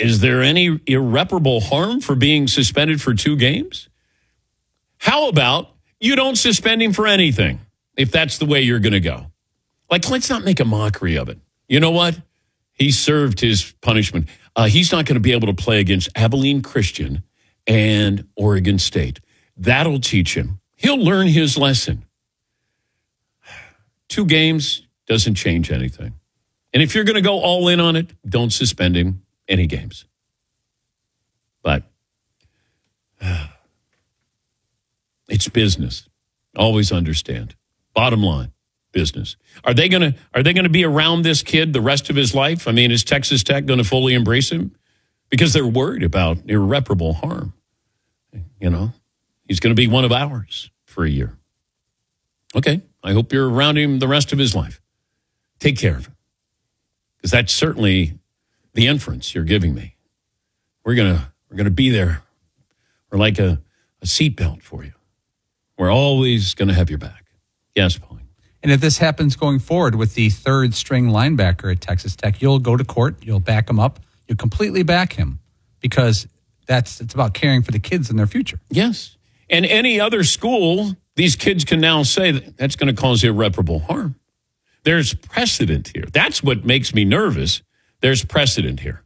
Is there any irreparable harm for being suspended for 2 games? How about you don't suspend him for anything if that's the way you're going to go? Like, let's not make a mockery of it. You know what? He served his punishment. He's not going to be able to play against Abilene Christian and Oregon State. That'll teach him. He'll learn his lesson. 2 games doesn't change anything. And if you're going to go all in on it, don't suspend him any games. But it's business. Always understand. Bottom line, business. Are they going to be around this kid the rest of his life? I mean, is Texas Tech going to fully embrace him? Because they're worried about irreparable harm. You know, he's going to be one of ours for a year. Okay, I hope you're around him the rest of his life. Take care of him. Because that's certainly the inference you're giving me. We're gonna be there. We're like a seatbelt for you. We're always going to have your back. Yes, Pauline. And if this happens going forward with the 3rd string linebacker at Texas Tech, you'll go to court, you'll back him up, you completely back him because it's about caring for the kids and their future. Yes. And any other school, these kids can now say that's going to cause irreparable harm. There's precedent here. That's what makes me nervous. There's precedent here.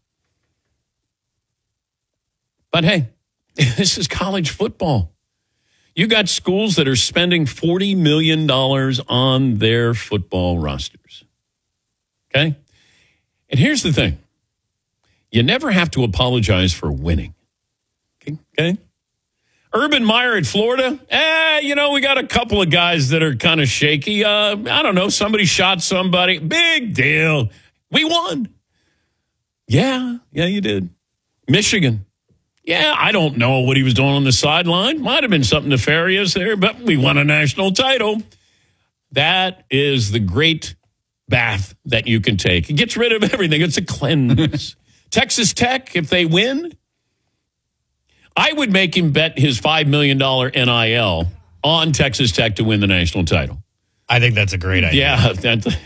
But hey, this is college football. You got schools that are spending $40 million on their football rosters. Okay? And here's the thing. You never have to apologize for winning. Okay? Urban Meyer at Florida. We got a couple of guys that are kind of shaky. I don't know. Somebody shot somebody. Big deal. We won. Yeah, you did. Michigan. Yeah, I don't know what he was doing on the sideline. Might have been something nefarious there, but we won a national title. That is the great bath that you can take. It gets rid of everything. It's a cleanse. Texas Tech, if they win, I would make him bet his $5 million NIL on Texas Tech to win the national title. I think that's a great idea. Yeah,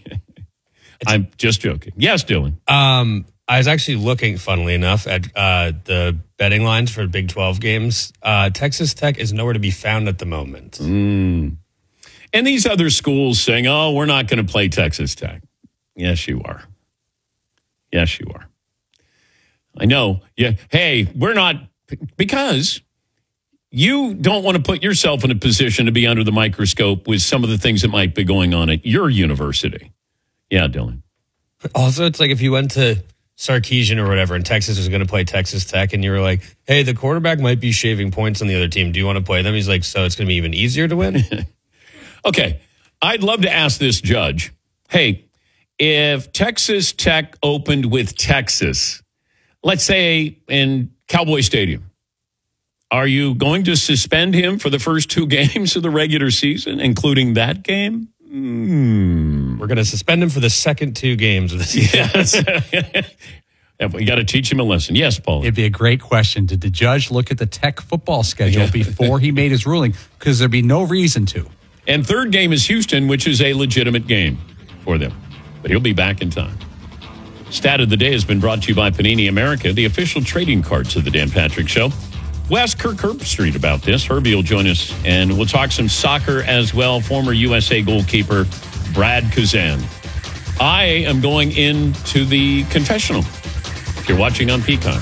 I'm just joking. Yes, Dylan. I was actually looking, funnily enough, at the betting lines for Big 12 games. Texas Tech is nowhere to be found at the moment. And these other schools saying, oh, we're not going to play Texas Tech. Yes, you are. Yes, you are. I know. Yeah. Hey, we're not, because you don't want to put yourself in a position to be under the microscope with some of the things that might be going on at your university. Yeah, Dylan. Also, it's like if you went to Sarkeesian or whatever, and Texas was going to play Texas Tech, and you were like, hey, the quarterback might be shaving points on the other team. Do you want to play them? He's like, so it's going to be even easier to win? Okay. I'd love to ask this judge, hey, if Texas Tech opened with Texas, let's say in Cowboy Stadium, are you going to suspend him for the first 2 games of the regular season, including that game? We're going to suspend him for the second 2 games of the season. Yes. We got to teach him a lesson. Yes, Paul. It'd be a great question. Did the judge look at the Tech football schedule before he made his ruling? Because there'd be no reason to. And 3rd game is Houston, which is a legitimate game for them. But he'll be back in time. Stat of the day has been brought to you by Panini America, the official trading cards of the Dan Patrick Show. Wes Kirk Herbstreit about this. Herbie will join us, and we'll talk some soccer as well. Former USA goalkeeper Brad Kazan. I am going into the confessional. If you're watching on Peacock.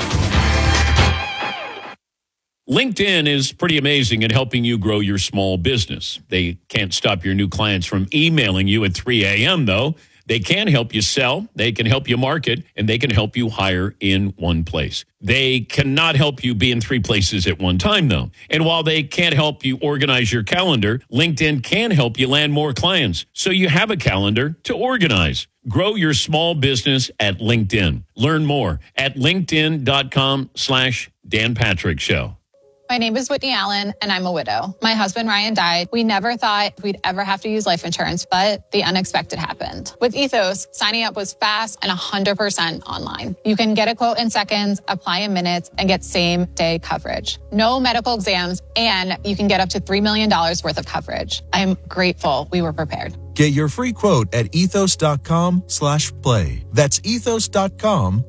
LinkedIn is pretty amazing at helping you grow your small business. They can't stop your new clients from emailing you at 3 a.m., though. They can help you sell, they can help you market, and they can help you hire in one place. They cannot help you be in 3 places at one time, though. And while they can't help you organize your calendar, LinkedIn can help you land more clients so you have a calendar to organize. Grow your small business at LinkedIn. Learn more at linkedin.com/Dan Patrick Show. My name is Whitney Allen, and I'm a widow. My husband, Ryan, died. We never thought we'd ever have to use life insurance, but the unexpected happened. With Ethos, signing up was fast and 100% online. You can get a quote in seconds, apply in minutes, and get same-day coverage. No medical exams, and you can get up to $3 million worth of coverage. I'm grateful we were prepared. Get your free quote at ethos.com/play. That's ethos.com